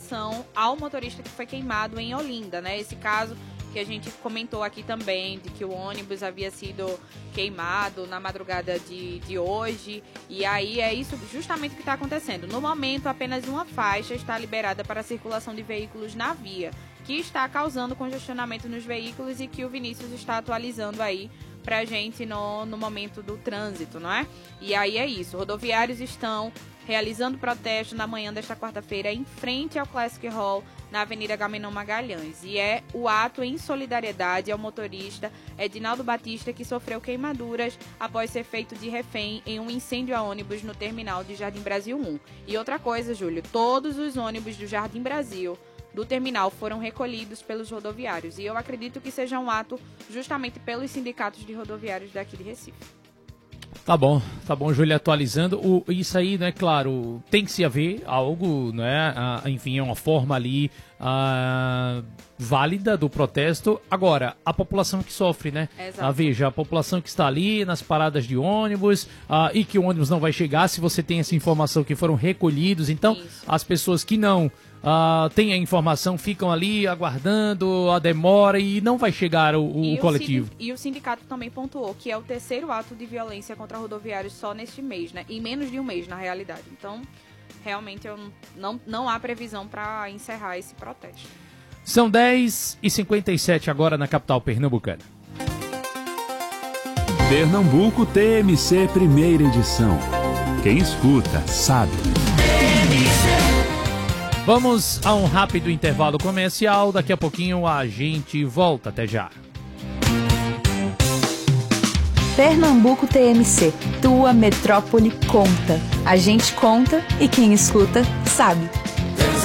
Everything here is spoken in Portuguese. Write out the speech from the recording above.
relação ao motorista que foi queimado em Olinda, né? Esse caso que a gente comentou aqui também, de que o ônibus havia sido queimado na madrugada de hoje, e aí é isso justamente o que está acontecendo. No momento, apenas uma faixa está liberada para a circulação de veículos na via, que está causando congestionamento nos veículos e que o Vinícius está atualizando aí pra gente no momento do trânsito, não é? E aí é isso, rodoviários estão realizando protesto na manhã desta quarta-feira em frente ao Classic Hall, na Avenida Agamenon Magalhães. E é o ato em solidariedade ao motorista Edinaldo Batista, que sofreu queimaduras após ser feito de refém em um incêndio a ônibus no terminal de Jardim Brasil 1. E outra coisa, Júlio, todos os ônibus do Jardim Brasil do terminal foram recolhidos pelos rodoviários. E eu acredito que seja um ato justamente pelos sindicatos de rodoviários daqui de Recife. Tá bom, Júlia, atualizando. Isso aí, né, claro, tem que se haver algo, né, enfim, é uma forma ali válida do protesto. Agora, a população que sofre, né? Veja, a população que está ali nas paradas de ônibus e que o ônibus não vai chegar, se você tem essa informação que foram recolhidos, então isso. As pessoas que não têm a informação ficam ali aguardando a demora e não vai chegar o coletivo. E o sindicato também pontuou que é o terceiro ato de violência contra rodoviários só neste mês, né? Em menos de um mês, na realidade. Então, realmente, não há previsão para encerrar esse protesto. São 10h57 agora na capital pernambucana. Pernambuco TMC, primeira edição. Quem escuta, sabe. Vamos a um rápido intervalo comercial. Daqui a pouquinho a gente volta. Até já. Pernambuco TMC, tua metrópole conta. A gente conta e quem escuta sabe.